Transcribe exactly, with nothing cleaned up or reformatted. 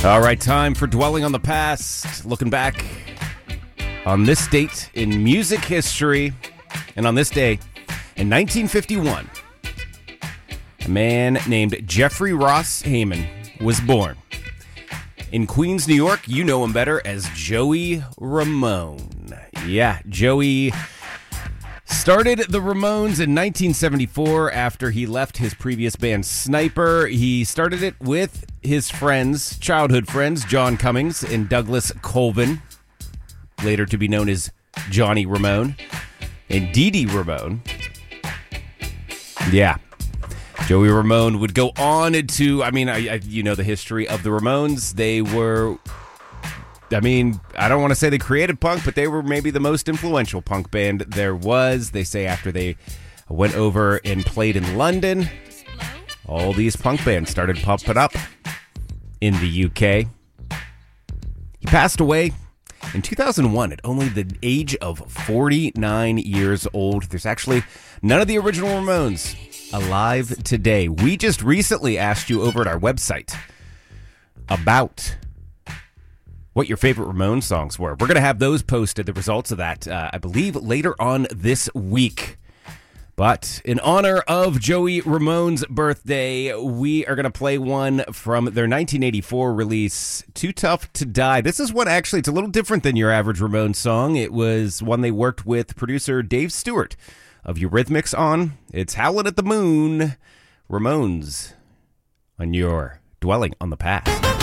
All right, time for Dwelling on the Past. Looking back on this date in music history. And on this day, in nineteen fifty-one, a man named Jeffrey Ross Hayman was born. In Queens, New York, you know him better as Joey Ramone. Yeah, Joey started the Ramones in nineteen seventy-four after he left his previous band Sniper. He started it with his friends, childhood friends, John Cummings and Douglas Colvin, later to be known as Johnny Ramone, and Dee Dee Ramone. Yeah. Joey Ramone would go on to, I mean, I, I, you know the history of the Ramones. They were, I mean, I don't want to say they created punk, but they were maybe the most influential punk band there was. They say after they went over and played in London, all these punk bands started popping up in the U K. He passed away in two thousand one at only the age of forty-nine years old. There's actually none of the original Ramones alive today. We just recently asked you over at our website about what your favorite Ramones songs were. We're going to have those posted, the results of that, uh, I believe, later on this week. But in honor of Joey Ramone's birthday, we are going to play one from their nineteen eighty-four release, Too Tough to Die. This is one, actually, it's a little different than your average Ramones song. It was one they worked with producer Dave Stewart of Eurythmics on. It's Howlin' at the Moon, Ramones, on your Dwelling on the Past.